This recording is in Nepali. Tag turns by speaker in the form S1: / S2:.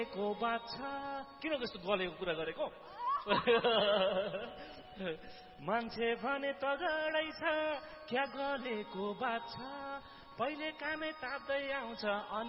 S1: को बात छ किन यस्तो गलेको कुरा गरेको मान्छे भने तगडै छ क्या गलेको बात छ पहिले कामै ताप्दै आउँछ